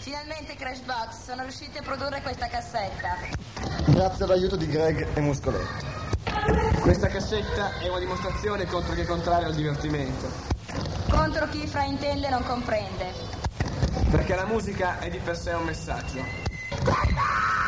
Finalmente Crashbox sono riusciti a produrre questa cassetta. Grazie all'aiuto di Greg e Muscoletto. Questa cassetta è una dimostrazione contro chi è contrario al divertimento. Contro chi fraintende e non comprende. Perché la musica è di per sé un messaggio.